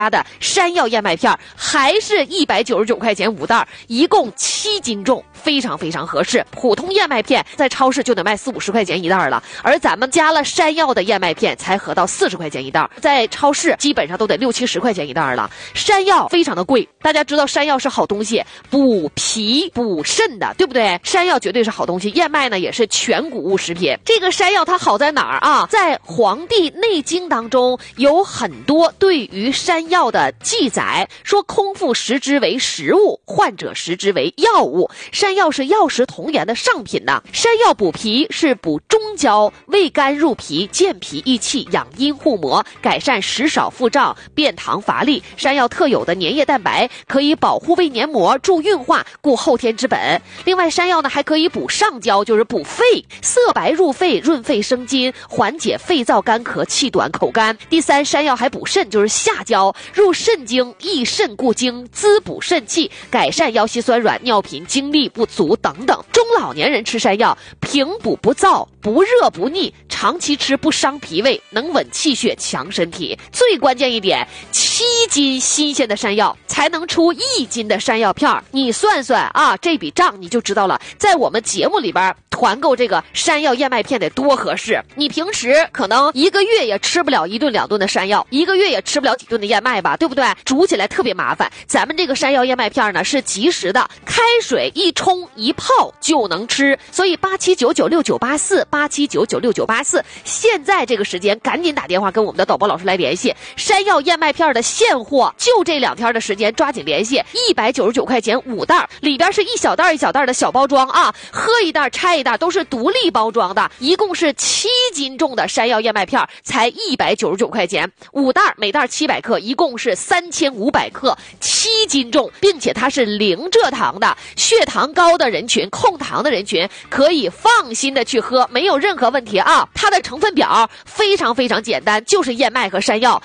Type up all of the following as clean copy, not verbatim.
的山药燕麦片，还是199块钱5袋，一共7斤重，非常非常合适。普通燕麦片在超市就得卖40-50块钱一袋了，而咱们加了山药的燕麦片才合到40块钱一袋，在超市基本上都得60-70块钱一袋了。山药非常的贵，大家知道山药是好东西，补脾补肾的，对不对？山药绝对是好东西，燕麦呢也是全谷物食品。这个山药它好在哪儿啊？在《黄帝内经》当中有很多对于山药的记载，说空腹食之为食物，患者食之为药物。山药是药食同源的上品呐。山药补脾是补中焦，味甘入脾，健脾益气，养阴护膜，改善食少腹胀，变糖乏力。山药特有的粘液蛋白可以保护胃黏膜，助运化，固后天之本。另外山药呢还可以补上焦，就是补肺，色白入肺，润肺生津，缓解肺燥干咳、气短口干。第三，山药还补肾，就是下焦，入肾经，益肾固精，滋补肾气，改善腰膝酸软、尿频、精力不足等等。中老年人吃山药，平补不燥，不热不腻，长期吃不伤脾胃，能稳气血，强身体。最关键一点，7斤新鲜的山药才能出1斤的山药片，你算算啊，这笔账你就知道了。在我们节目里边团购这个山药燕麦片得多合适。你平时可能1个月也吃不了1顿2顿的山药，1个月也吃不了几顿的燕麦吧，对不对？煮起来特别麻烦。咱们这个山药燕麦片呢是即食的，开水一冲一泡就能吃，所以87996984 87996984，现在这个时间赶紧打电话跟我们的导播老师来联系。山药燕麦片的现货就这2天的时间，抓紧联系。199块钱5袋，里边是一小袋一小袋的小包装啊，喝一袋拆一袋，都是独立包装的，一共是7斤重的山药燕麦片，才199块钱5袋，每袋700克，一共是3500克，7斤重，并且它是零蔗糖的，血糖高的人群、控糖的人群可以放心的去喝，没有任何问题啊。它的成分表非常非常简单，就是燕麦和山药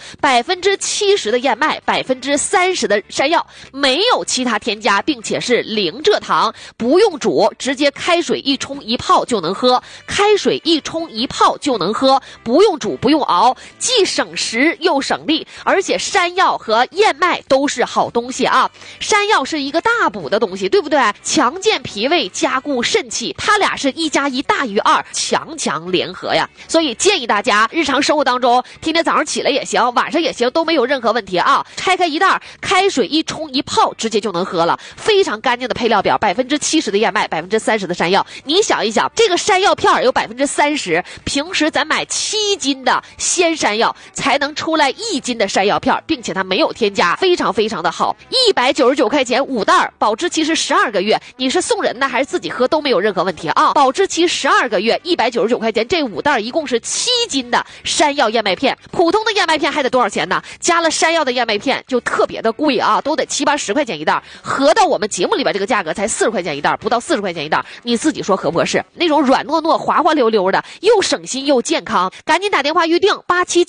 ，70%的燕麦，30%的山药，没有其他添加，并且是零蔗糖，不用煮，直接开水一冲一泡就能喝，开水一冲一泡就能喝，不用煮不用熬，既省时又省力。而且山药和燕麦都是好东西啊，山药是一个大补的东西，对不对？强健脾胃，加固肾气，它俩是1+1大于2，强强联合呀。所以建议大家日常生活当中，天天早上起来也行，晚上也行，都没有任何问题啊。拆开一袋，开水一冲一泡，直接就能喝了。非常干净的配料表，70%的燕麦，30%的山药。你想一想，这个山药片有30%，平时咱买7斤的鲜山药才能出来1斤的山药片，并且它没有添加，非常非常的好。199块钱5袋，保质期是12个月，你是送人的还是自己喝都没有任何问题啊。保质期12个月，199块钱，这5袋一共是7斤的山药燕麦片。普通的燕麦片还得多少钱呢？加了山药的燕麦片就特别的贵啊，都得70-80块钱一袋，合到我们节目里边这个价格才40块钱一袋，不到40块钱一袋，你自己说合不合适？那种软糯糯滑滑溜溜的，又省心又健康，赶紧打电话预定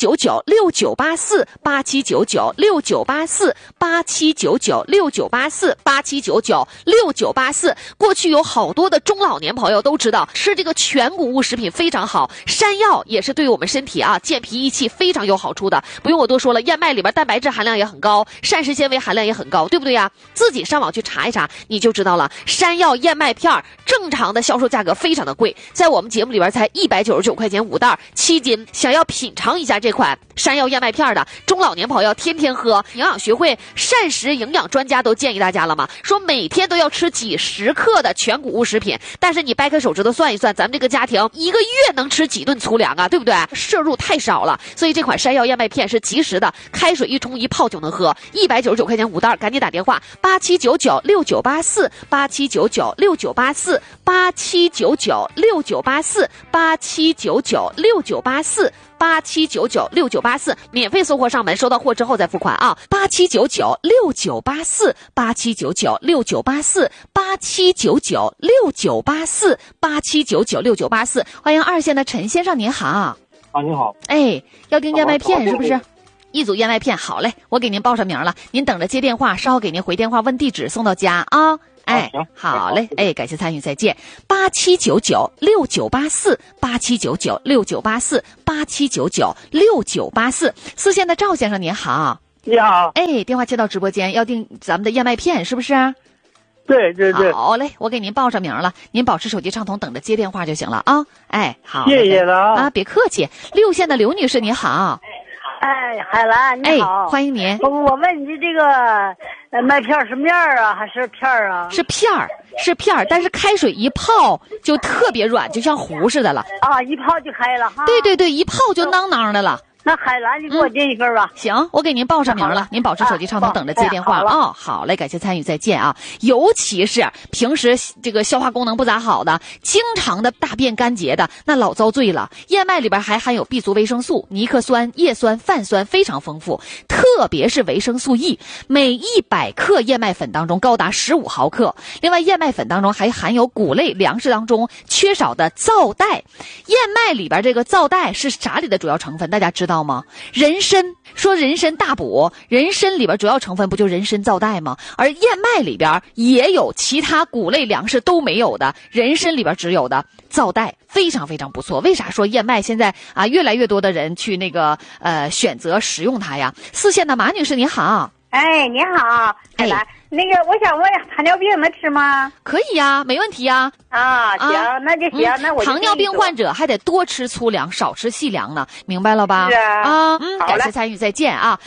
87996984 87996984 87996984 87996984。过去有好多的中老年朋友都知道吃这个全谷物食品非常好，山药也是对我们身体啊健脾益气非常有好处的，不用我多说了。燕麦里边蛋白质含量也很高，膳食纤维含量也很高，对不对呀？自己上网去查一查你就知道了。山药燕麦片正常的销售价格非常的贵，在我们节目里边才199块钱5袋7斤。想要品尝一下这款山药燕麦片的中老年朋友天天喝，营养学会膳食营养专家都建议大家了嘛，说每天都要吃几10克的全谷物食品，但是你掰开手指头算一算，咱们这个家庭1个月能吃几顿粗粮啊，对不对？摄入太少了，所以这款山药燕麦片是即食的，开水一冲一泡就能喝，199块钱5袋，赶紧打电话87996984 87996984 87996984 87996984 87996984，免费送货上门，收到货之后再付款啊！87996984 87996984 87996984 87996984，欢迎2线的陈先生，您好。 啊，您好。 哎，要订燕麦片是不是？一组燕麦片，好嘞，我给您报上名了，您等着接电话，稍后给您回电话问地址，送到家啊。哎，好嘞，哎，感谢参与，再见。87996984 87996984 87996984。4线的赵先生您好。 你好。 哎，电话接到直播间，要订咱们的燕麦片，是不是？ 对对对。 好嘞，我给您报上名了，您保持手机畅通，等着接电话就行了啊。哎，好， 谢谢了啊。 别客气。6县的刘女士，你好。 哎，海兰，你好。 哎，欢迎您。 我问你这个麦片是面啊还是片啊？ 是片儿，是片儿，但是开水一泡就特别软，就像糊似的了。 啊，一泡就开了哈。 对对对，一泡就囔囔的了。 那海兰，你给我订一份吧。 行，我给您报上名了，您保持手机畅通，等着接电话啊。好嘞，感谢参与，再见啊。尤其是平时这个消化功能不咋好的，经常的大便干结的，那老遭罪了。燕麦里边还含有 B 族维生素、尼克酸、叶酸、泛酸，非常丰富，特别是维生素 E， 每100克燕麦粉当中高达15毫克。另外，燕麦粉当中还含有谷类粮食当中缺少的皂带。燕麦里边这个皂带是啥里的主要成分？大家知道吗？人参，说人参大补，人参里边主要成分不就人参皂带吗？而燕麦里边也有其他谷类粮食都没有的，人参里边只有的皂带，非常非常不错。为啥说燕麦现在啊越来越多的人去那个选择食用它呀？4县的马女士你好。 哎，你好，海兰。那个，我想问，糖尿病能吃吗？ 可以呀，没问题呀。 啊，行，那就行，那我就糖尿病患者还得多吃粗粮，少吃细粮呢，明白了吧？ 是啊。 感谢参与，再见啊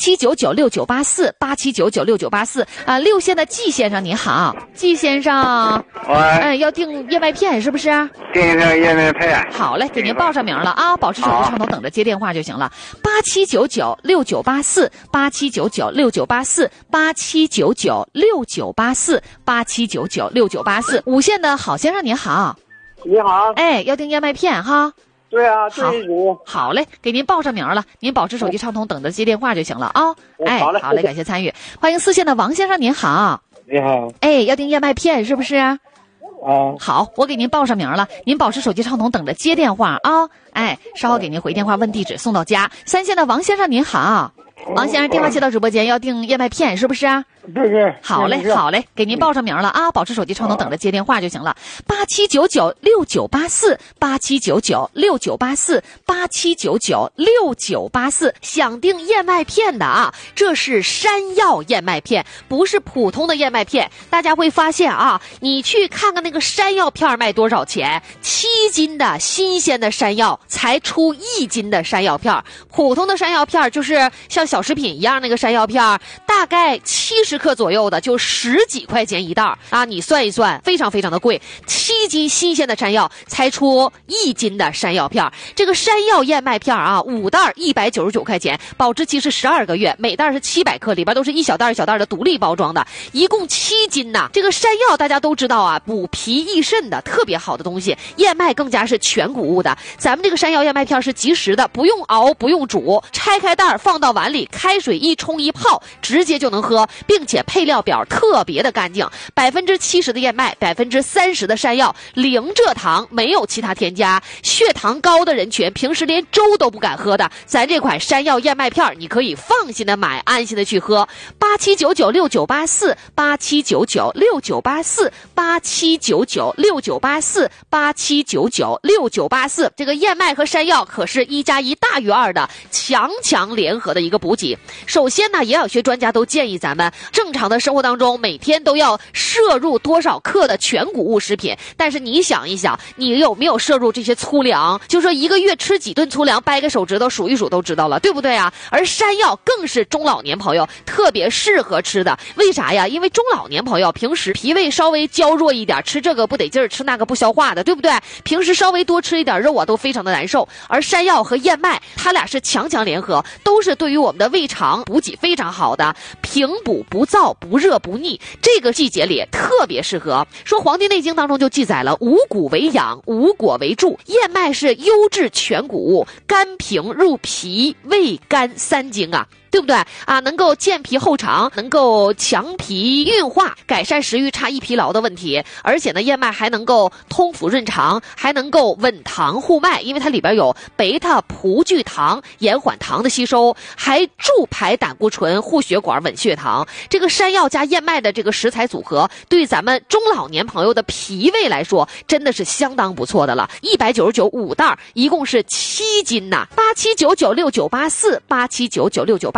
！87996984，87996984啊！6县的季先生你好，季先生，要订燕麦片是不是？ 订一个燕麦片。 好嘞，给您报上名了啊，保持手机畅通，等着接电话就行了。87996984，87996984，87996984，87996984。5县的郝先生您好。 你好。 哎，要订燕麦片哈。 对啊，对主。 好嘞，给您报上名了，您保持手机畅通，等着接电话就行了啊。哎，好嘞，感谢参与，欢迎4县的王先生您好。 你好。 哎，要订燕麦片是不是？ 啊， 好，我给您报上名了，您保持手机畅通，等着接电话啊。哎，稍后给您回电话问地址，送到家。3县的王先生您好。王先生，电话接到直播间，要订燕麦片是不是？ 对。 好嘞，好嘞，给您报上名了啊，保持手机畅通，等着接电话就行了。87996984，87996984，87996984。想订燕麦片的啊，这是山药燕麦片，不是普通的燕麦片。大家会发现啊，你去看看那个山药片卖多少钱？7斤的新鲜的山药才出1斤的山药片，普通的山药片就是像小食品一样那个山药片，大概70克左右的，就10几块钱一袋啊！你算一算，非常非常的贵。7斤新鲜的山药才出1斤的山药片，这个山药燕麦片啊，5袋199块钱，保质期是12个月，每袋是700克，里边都是一小袋一小袋的独立包装的，一共7斤呐。这个山药大家都知道啊，补脾益肾的特别好的东西，燕麦更加是全谷物的。咱们这个山药燕麦片是即食的，不用熬，不用煮，拆开袋放到碗里，开水一冲一泡，直接就能喝，并且配料表特别的干净，70%的燕麦，30%的山药，零蔗糖，没有其他添加。血糖高的人群平时连粥都不敢喝的，咱这款山药燕麦片你可以放心的买，安心的去喝。87996984，87996984，87996984，这个燕麦和山药可是1+1大于2的强联合的一个补给。首先呢，营养学专家都建议咱们正常的生活当中每天都要摄入多少克的全谷物食品，但是你想一想，你有没有摄入这些粗粮？就说一个月吃几顿粗粮，掰个手指头数一数都知道了，对不对啊？而山药更是中老年朋友特别适合吃的，为啥呀？因为中老年朋友平时脾胃稍微娇弱一点，吃这个不得劲儿，吃那个不消化的，对不对？平时稍微多吃一点肉啊，都非常的难受。而山药和燕麦，它俩是强联合，都是对于我们的胃肠补给非常好的，平补不燥不热不腻，这个季节里特别适合。说《黄帝内经》当中就记载了，五谷为养，五果为助。燕麦是优质全谷物，甘平入脾胃肝3经啊，对不对啊？能够健脾厚肠，能够强脾运化，改善食欲差易疲劳的问题。而且呢，燕麦还能够通腑润肠，还能够稳糖护脉，因为它里边有贝塔葡聚糖，延缓糖的吸收，还助排胆固醇，护血管，稳血糖。这个山药加燕麦的这个食材组合，对咱们中老年朋友的脾胃来说，真的是相当不错的了。199 5袋，一共是7斤呐。87996984，87996984。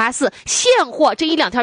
984，现货这1-2条